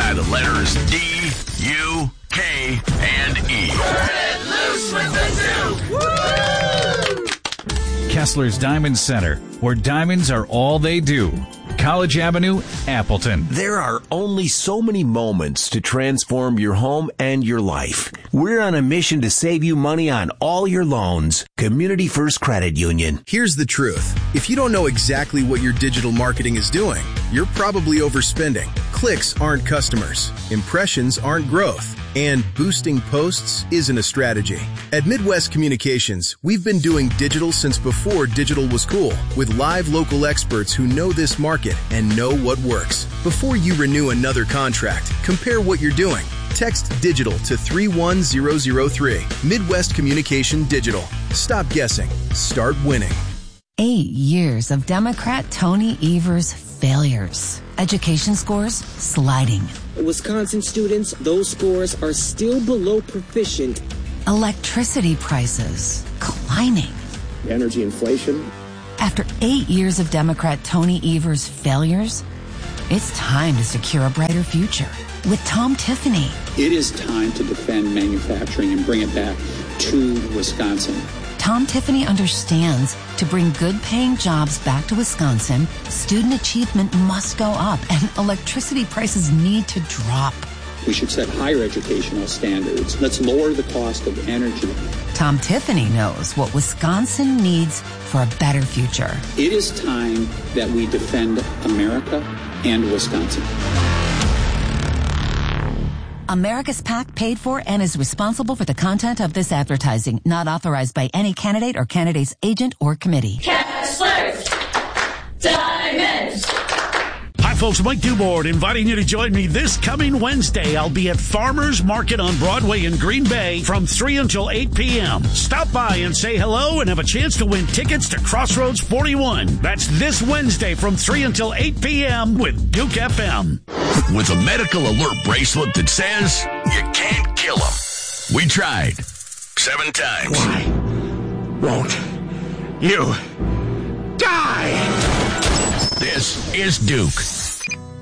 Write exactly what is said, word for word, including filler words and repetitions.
by the letters D, U, K, and E. Turn it loose with the Duke! Kessler's Diamond Center, where diamonds are all they do. College Avenue, Appleton. There are only so many moments to transform your home and your life. We're on a mission to save you money on all your loans. Community First Credit Union. Here's the truth. If you don't know exactly what your digital marketing is doing, you're probably overspending. Clicks aren't customers. Impressions aren't growth. And boosting posts isn't a strategy. At Midwest Communications, we've been doing digital since before digital was cool, with live local experts who know this market and know what works. Before you renew another contract, compare what you're doing. Text digital to three one zero zero three. Midwest Communication Digital. Stop guessing. Start winning. Eight years of Democrat Tony Evers' failures. Education scores sliding. Wisconsin students, those scores are still below proficient. Electricity prices climbing. Energy inflation. After eight years of Democrat Tony Evers' failures, it's time to secure a brighter future with Tom Tiffany. It is time to defend manufacturing and bring it back to Wisconsin. Tom Tiffany understands to bring good-paying jobs back to Wisconsin, student achievement must go up and electricity prices need to drop. We should set higher educational standards. Let's lower the cost of energy. Tom Tiffany knows what Wisconsin needs for a better future. It is time that we defend America and Wisconsin. America's PAC paid for and is responsible for the content of this advertising, not authorized by any candidate or candidate's agent or committee. Kessler's Diamonds. Hi, folks. Mike Dubord inviting you to join me this coming Wednesday. I'll be at Farmers Market on Broadway in Green Bay from three until eight p.m. Stop by and say hello and have a chance to win tickets to Crossroads forty-one. That's this Wednesday from three until eight p.m. with Duke F M. With a medical alert bracelet that says you can't kill them. We tried. Seven times. Why won't you die? This is Duke.